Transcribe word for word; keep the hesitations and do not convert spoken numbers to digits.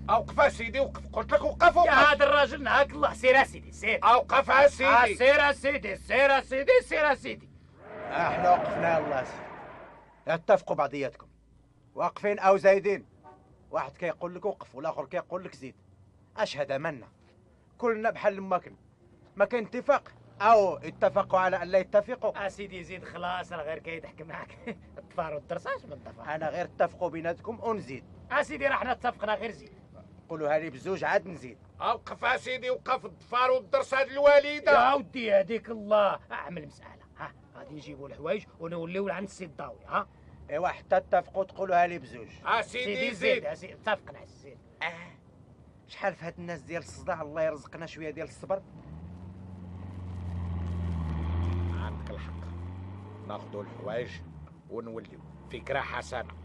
اوقف اسيدي وقف، قلت لك وقف وقف. يا هذا الراجل نهاك الله. سير اسيدي سير. اوقف اسيدي. سير اسيدي سير اسيدي سير اسيدي. احنا وقفنا يلا سيدي. اتفقوا بعضياتكم واقفين او زايدين. واحد كيقول لك وقف والاخر كيقول لك زيد. اش هذا منا كلنا بحال ما كنا. ما كاين اتفاق او اتفقوا على ان لا يتفقوا. اسيدي زيد خلاص راه غير كيضحك معاك. الطفار والدرساش من الطفار. انا غير اتفقوا بيناتكم ونزيد. اسيدي راه حنا اتفقنا غير زيد. قولوا هذه بزوج عاد نزيد. اوقف اسيدي وقف الضفار والدرس هاد الوالده. يا ودي هذيك الله. اعمل مساله ها غادي نجيبوا الحوايج ونوليو لعند السي الضاوي. ها ايوا حتى اتفقوا تقولوا هذه بزوج. اسيدي زيد. اسيدي اتفقنا زيد. آه. شحال في هاد الناس ديال الصداع، الله يرزقنا شويه ديال الصبر. عندك الحق، ناخذوا الحوايج ونوليو. فكره حسنه.